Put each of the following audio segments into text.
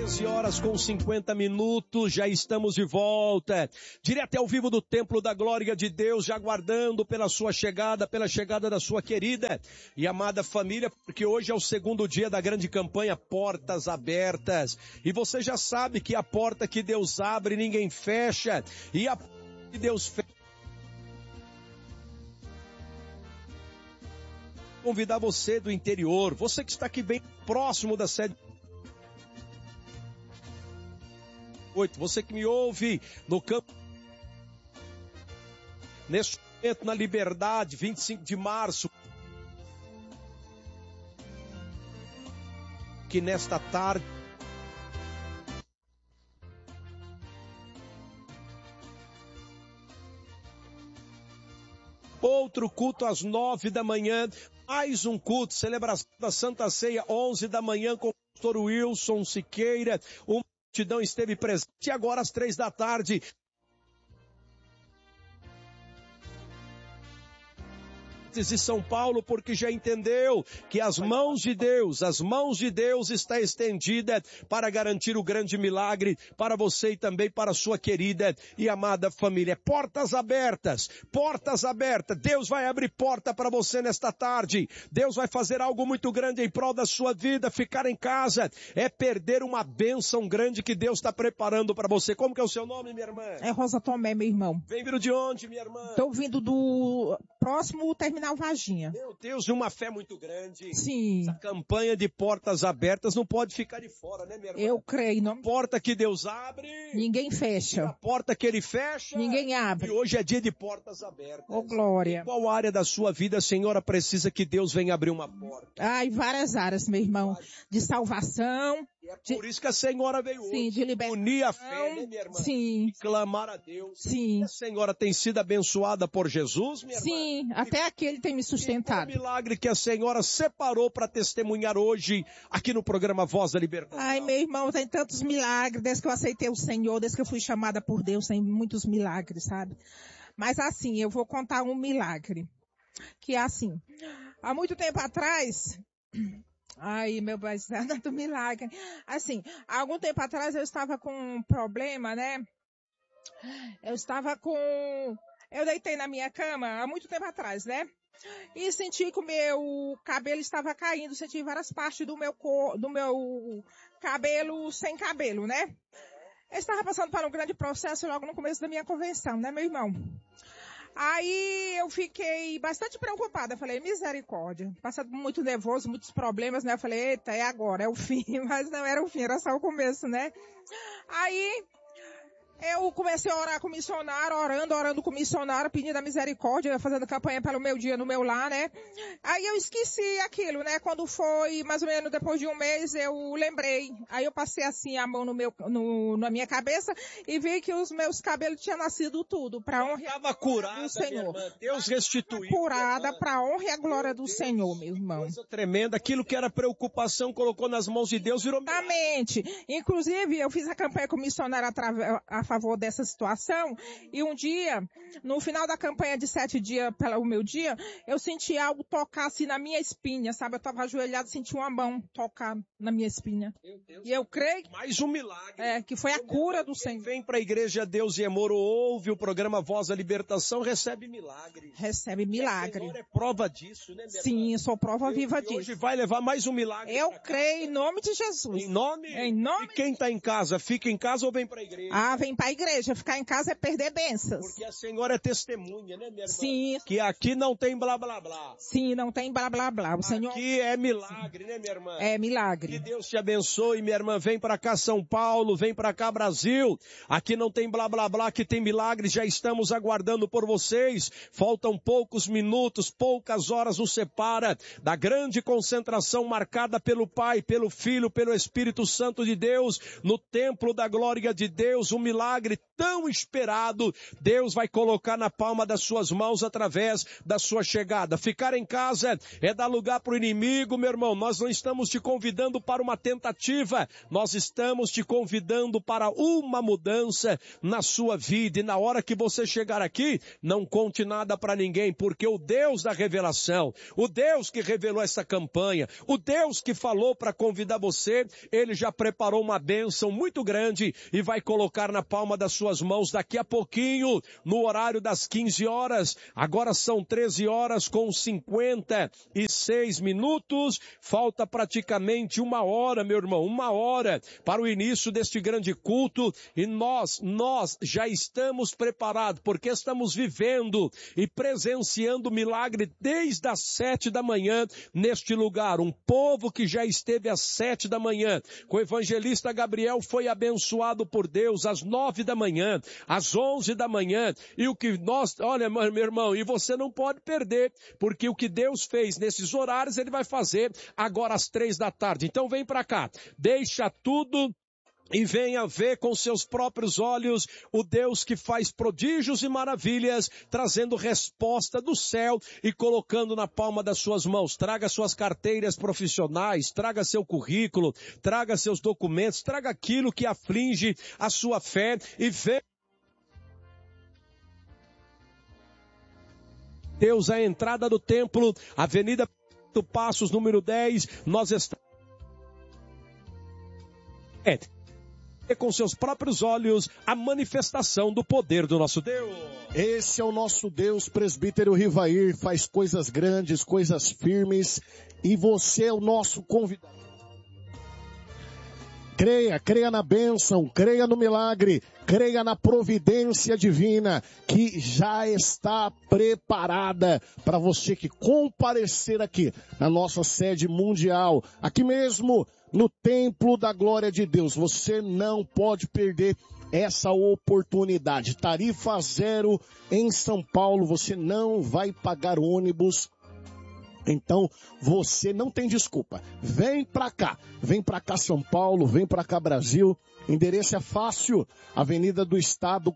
12h50, já estamos de volta, direto ao vivo do Templo da Glória de Deus, já aguardando pela sua chegada, pela chegada da sua querida e amada família, porque hoje é o segundo dia da grande campanha Portas Abertas, e você já sabe que a porta que Deus abre, ninguém fecha, e a porta que Deus fecha, convidar você do interior, você que está aqui bem próximo da sede, você que me ouve no campo, neste momento na Liberdade, 25 de março, que nesta tarde, outro culto às 9 da manhã, mais um culto, celebração da Santa Ceia, 11 da manhã, com o pastor Wilson Siqueira, uma multidão esteve presente, e agora às 3 da tarde, de São Paulo, porque já entendeu que as mãos de Deus está estendida para garantir o grande milagre para você e também para a sua querida e amada família. Portas abertas, Deus vai abrir porta para você nesta tarde, Deus vai fazer algo muito grande em prol da sua vida. Ficar em casa é perder uma bênção grande que Deus está preparando para você. Como que é o seu nome, minha irmã? É Rosa Tomé, meu irmão. Vem vindo de onde, minha irmã? Estou vindo do próximo terminal Varginha. Meu Deus, uma fé muito grande. Sim. Essa campanha de portas abertas não pode ficar de fora, né, minha irmã? Eu creio. Não... Porta que Deus abre, ninguém fecha. A porta que Ele fecha, ninguém abre. E hoje é dia de portas abertas. Ô, glória. Em qual área da sua vida a senhora precisa que Deus venha abrir uma porta? Em várias áreas, meu irmão. De salvação. E é por isso que a senhora veio hoje. De libertação. Unir a fé, né, minha irmã? Sim. E clamar a Deus. Sim. E a senhora tem sido abençoada por Jesus, minha irmã? Sim, até aqui Ele tem me sustentado. E qual milagre que a senhora separou para testemunhar hoje aqui no programa Voz da Libertação? Ai, meu irmão, tem tantos milagres desde que eu aceitei o Senhor, desde que eu fui chamada por Deus, tem muitos milagres, sabe? Mas assim, eu vou contar um milagre. Que é assim, há muito tempo atrás... Ai, meu pai, nada do milagre. Assim, há algum tempo atrás eu estava com um problema, né? Eu deitei na minha cama há muito tempo atrás, né? E senti que o meu cabelo estava caindo, senti várias partes do meu cabelo sem cabelo, né? Eu estava passando por um grande processo logo no começo da minha convenção, né, meu irmão? Aí eu fiquei bastante preocupada, falei, misericórdia, passando muito nervoso, muitos problemas, né, eu falei, eita, é agora, é o fim, mas não era o fim, era só o começo, né. Aí eu comecei a orar com o missionário, orando com o missionário, pedindo a misericórdia, fazendo campanha pelo meu dia no meu lar, né. Aí eu esqueci aquilo, né, quando foi mais ou menos depois de um mês, eu lembrei. Aí eu passei assim a mão na minha cabeça e vi que os meus cabelos tinham nascido tudo, para honra estava curada do Senhor. Irmã, Deus restituiu. Curada para honra e a glória do Senhor, meu irmão. Coisa tremenda, aquilo que era preocupação, colocou nas mãos de Deus, virou milagre. Exatamente. Inclusive, eu fiz a campanha com o missionário a favor dessa situação, e um dia, no final da campanha de 7 dias, pelo meu dia, eu senti algo tocar assim na minha espinha, sabe? Eu estava ajoelhado, senti uma mão tocar na minha espinha. E eu creio mais um milagre. Que foi a cura do Senhor. Vem para a Igreja Deus e Amor, ouve o programa Voz da Libertação, recebe milagre. Recebe milagre. E a é prova disso, né, minha Sim, irmã? Sou prova viva disso. Hoje vai levar mais um milagre. Eu creio em nome de Jesus. Em nome? E quem está em casa, fica em casa ou vem para a igreja? Vem para a igreja. Ficar em casa é perder bênçãos. Porque a senhora é testemunha, né, minha irmã? Sim. Que aqui não tem blá, blá, blá. Sim, não tem blá, blá, blá. O Senhor... Aqui é milagre, né, minha irmã? É milagre. Que Deus te abençoe, minha irmã. Vem para cá, São Paulo. Vem para cá, Brasil. Aqui não tem blá, blá, blá. Aqui tem milagre. Já estamos aguardando por vocês. Faltam poucos minutos, poucas horas nos separa da grande concentração marcada pelo Pai, pelo Filho, pelo Espírito Santo de Deus, no templo da glória de Deus. Um milagre milagre tão esperado, Deus vai colocar na palma das suas mãos através da sua chegada. Ficar em casa é dar lugar para o inimigo, meu irmão. Nós não estamos te convidando para uma tentativa, nós estamos te convidando para uma mudança na sua vida. E na hora que você chegar aqui, não conte nada para ninguém, porque o Deus da revelação, o Deus que revelou essa campanha, o Deus que falou para convidar você, Ele já preparou uma bênção muito grande e vai colocar na palma das suas mãos daqui a pouquinho, no horário das 15 horas. Agora são 13 horas com 56 minutos. Falta praticamente uma hora, meu irmão, uma hora para o início deste grande culto. E nós já estamos preparados, porque estamos vivendo e presenciando o milagre desde as 7 da manhã neste lugar. Um povo que já esteve às 7 da manhã com o evangelista Gabriel foi abençoado por Deus às 9 da manhã, às 11 da manhã. E o que nós, olha, meu irmão, e você não pode perder, porque o que Deus fez nesses horários, Ele vai fazer agora às 3 da tarde. Então vem para cá, deixa tudo e venha ver com seus próprios olhos o Deus que faz prodígios e maravilhas, trazendo resposta do céu e colocando na palma das suas mãos. Traga suas carteiras profissionais, traga seu currículo, traga seus documentos, traga aquilo que aflige a sua fé e venha. Deus, a entrada do templo, Avenida Passos, número 10, nós estamos com seus próprios olhos a manifestação do poder do nosso Deus. Esse é o nosso Deus, presbítero Rivair, faz coisas grandes, coisas firmes, e você é o nosso convidado. Creia na bênção, creia no milagre, creia na providência divina que já está preparada para você que comparecer aqui na nossa sede mundial, aqui mesmo no Templo da Glória de Deus. Você não pode perder essa oportunidade. Tarifa zero em São Paulo, você não vai pagar ônibus. Então, você não tem desculpa. Vem pra cá São Paulo, vem pra cá Brasil. Endereço é fácil, Avenida do Estado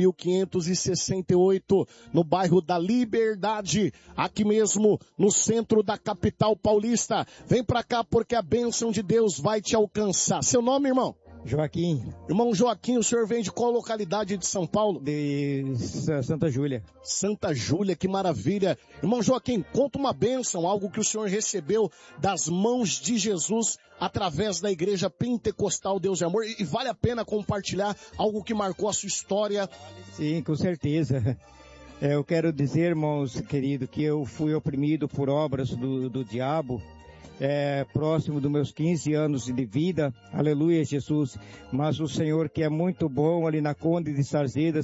4568, no bairro da Liberdade, aqui mesmo no centro da capital paulista. Vem pra cá porque a bênção de Deus vai te alcançar. Seu nome, irmão? Joaquim. Irmão Joaquim, o senhor vem de qual localidade de São Paulo? De Santa Júlia. Santa Júlia, que maravilha. Irmão Joaquim, conta uma bênção, algo que o senhor recebeu das mãos de Jesus através da Igreja Pentecostal Deus e Amor. E vale a pena compartilhar algo que marcou a sua história. Sim, com certeza. Eu quero dizer, irmãos queridos, que eu fui oprimido por obras do diabo. Próximo dos meus 15 anos de vida, aleluia Jesus, mas o Senhor que é muito bom, ali na Conde de Sarzeda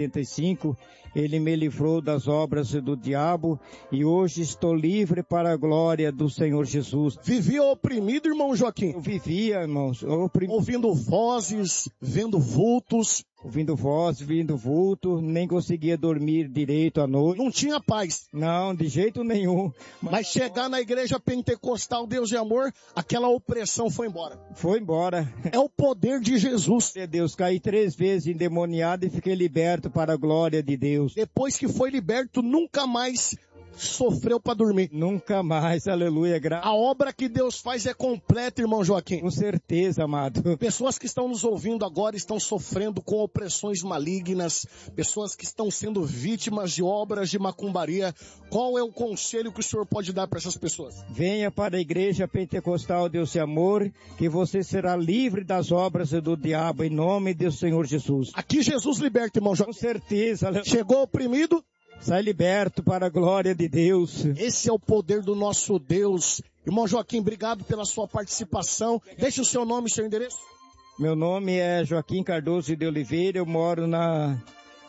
185, Ele me livrou das obras do diabo e hoje estou livre para a glória do Senhor Jesus. Vivia oprimido, irmão Joaquim? Eu vivia, irmãos, ouvindo vozes, vendo vultos. Ouvindo voz, vendo vulto, nem conseguia dormir direito à noite. Não tinha paz. Não, de jeito nenhum. Mas chegar na Igreja Pentecostal Deus e Amor, aquela opressão foi embora. Foi embora. É o poder de Jesus. Deus, caí 3 vezes endemoniado e fiquei liberto para a glória de Deus. Depois que foi liberto, nunca mais sofreu para dormir. Nunca mais, aleluia. A obra que Deus faz é completa, irmão Joaquim. Com certeza, amado. Pessoas que estão nos ouvindo agora estão sofrendo com opressões malignas, pessoas que estão sendo vítimas de obras de macumbaria. Qual é o conselho que o senhor pode dar para essas pessoas? Venha para a Igreja Pentecostal Deus e Amor, que você será livre das obras do diabo, em nome do Senhor Jesus. Aqui Jesus liberta, irmão Joaquim. Com certeza. Aleluia. Chegou oprimido? Sai liberto para a glória de Deus. Esse é o poder do nosso Deus. Irmão Joaquim, obrigado pela sua participação. Deixe o seu nome e seu endereço. Meu nome é Joaquim Cardoso de Oliveira. Eu moro na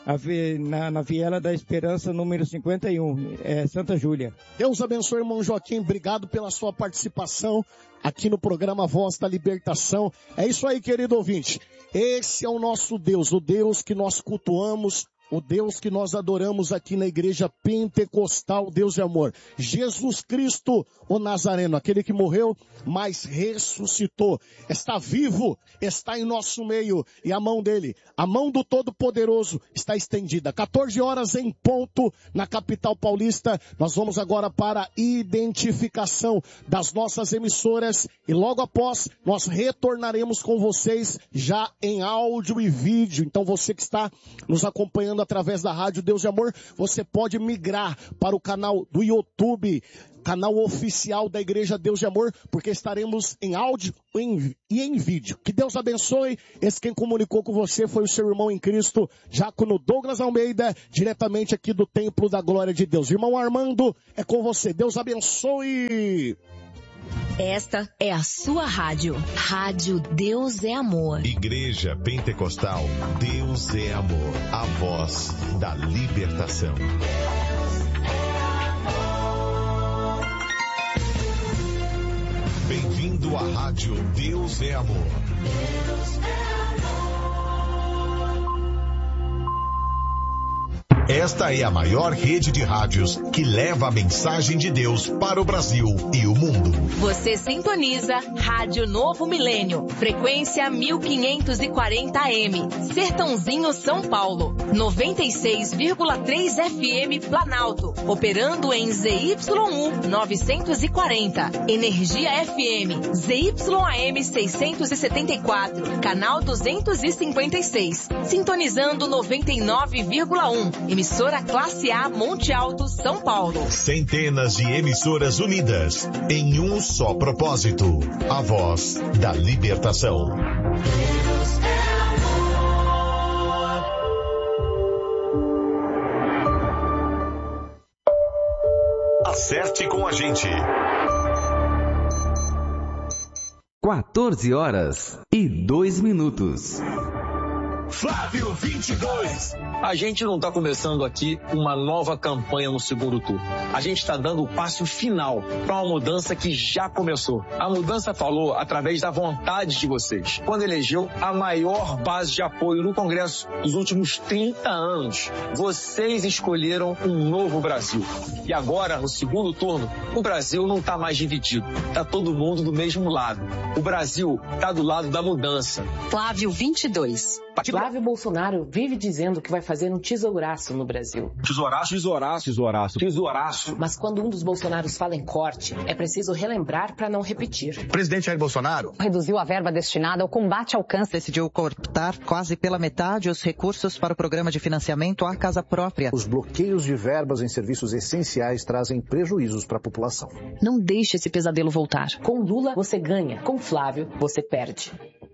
Viela da Esperança, número 51, Santa Júlia. Deus abençoe, irmão Joaquim. Obrigado pela sua participação aqui no programa Voz da Libertação. É isso aí, querido ouvinte. Esse é o nosso Deus, o Deus que nós cultuamos o Deus que nós adoramos aqui na igreja pentecostal, Deus de amor. Jesus Cristo, o Nazareno, aquele que morreu, mas ressuscitou. Está vivo, está em nosso meio. E a mão dele, a mão do Todo-Poderoso, está estendida. 14 horas em ponto na capital paulista. Nós vamos agora para a identificação das nossas emissoras. E logo após, nós retornaremos com vocês já em áudio e vídeo. Então você que está nos acompanhando através da rádio Deus de Amor, você pode migrar para o canal do YouTube, canal oficial da Igreja Deus de Amor, porque estaremos em áudio e em vídeo. Que Deus abençoe. Esse quem comunicou com você foi o seu irmão em Cristo, Diácono Douglas Almeida, diretamente aqui do Templo da Glória de Deus. Irmão Armando, é com você. Deus abençoe. Esta é a sua rádio. Rádio Deus é Amor. Igreja Pentecostal Deus é Amor. A voz da libertação. Bem-vindo à rádio Deus é Amor. Esta é a maior rede de rádios que leva a mensagem de Deus para o Brasil e o mundo. Você sintoniza Rádio Novo Milênio, frequência 1540 AM, Sertãozinho, São Paulo, 96,3 FM Planalto, operando em ZYU 940, Energia FM, ZYAM 674, canal 256, sintonizando 99,1, emissora Classe A Monte Alto, São Paulo. Centenas de emissoras unidas em um só propósito. A voz da libertação. Acerte com a gente. 14h02. Flávio 22. A gente não está começando aqui uma nova campanha no segundo turno. A gente está dando o passo final para uma mudança que já começou. A mudança falou através da vontade de vocês, quando elegeu a maior base de apoio no Congresso dos últimos 30 anos. Vocês escolheram um novo Brasil. E agora, no segundo turno, o Brasil não está mais dividido. Está todo mundo do mesmo lado. O Brasil está do lado da mudança. Flávio 22. Flávio Bolsonaro vive dizendo que vai fazer um tesouraço no Brasil. Tesouraço? Tesouraço. Mas quando um dos Bolsonaros fala em corte, é preciso relembrar para não repetir. Presidente Jair Bolsonaro reduziu a verba destinada ao combate ao câncer. Decidiu cortar quase pela metade os recursos para o programa de financiamento à casa própria. Os bloqueios de verbas em serviços essenciais trazem prejuízos para a população. Não deixe esse pesadelo voltar. Com Lula, você ganha. Com Flávio, você perde.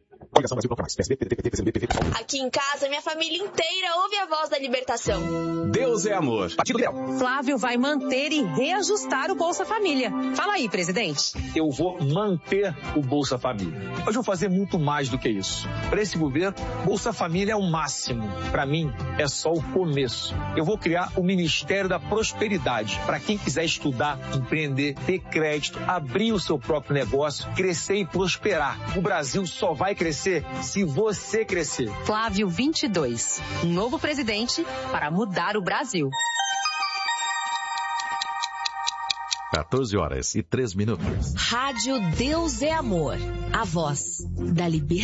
Aqui em casa, minha família inteira ouve a voz da libertação. Deus é Amor. Partido Liberal. Flávio vai manter e reajustar o Bolsa Família. Fala aí, presidente. Eu vou manter o Bolsa Família. Mas vou fazer muito mais do que isso. Para esse governo, Bolsa Família é o máximo. Para mim, é só o começo. Eu vou criar o Ministério da Prosperidade. Para quem quiser estudar, empreender, ter crédito, abrir o seu próprio negócio, crescer e prosperar. O Brasil só vai crescer se você crescer. Flávio 22. Um novo presidente para mudar o Brasil. 14h03. Rádio Deus é Amor. A voz da libertação.